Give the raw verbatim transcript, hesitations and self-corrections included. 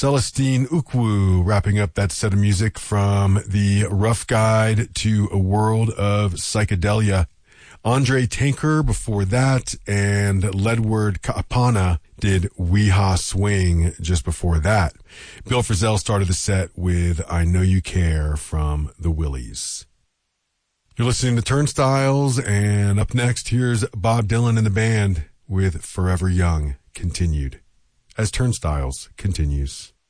Celestine Ukwu wrapping up that set of music from the Rough Guide to a World of Psychedelia. Andre Tanker before that, and Ledward Kaapana did Weehaw Swing just before that. Bill Frisell started the set with I Know You Care from the Willies. You're listening to Turnstiles, and up next, here's Bob Dylan and the band with Forever Young, continued, as Turnstiles continues.